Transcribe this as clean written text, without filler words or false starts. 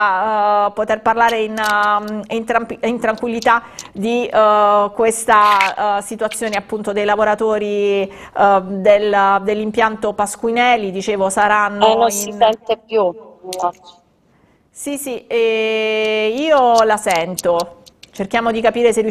poter parlare in tranquillità di questa situazione appunto dei lavori dell'impianto Pasquinelli, dicevo saranno Non si in... sente più. Sì, sì, io la sento, cerchiamo di capire se